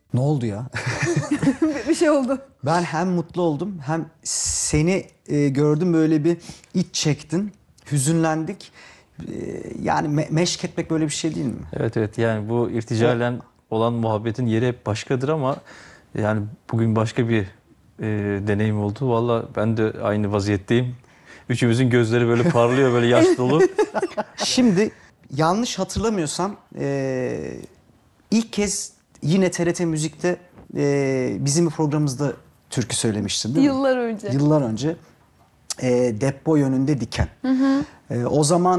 Ne oldu ya? Bir şey oldu. Ben hem mutlu oldum hem seni gördüm, böyle bir iç çektin, hüzünlendik. Yani meşk etmek böyle bir şey değil mi? Evet evet, yani bu irticalen olan muhabbetin yeri hep başkadır ama yani bugün başka bir deneyim oldu. Valla ben de aynı vaziyetteyim. Üçümüzün gözleri böyle parlıyor, böyle yaş dolu. Şimdi yanlış hatırlamıyorsam ilk kez yine TRT Müzik'te bizim bir programımızda türkü söylemiştin değil mi? Yıllar önce. Yıllar önce. Depo yönünde diken. O zaman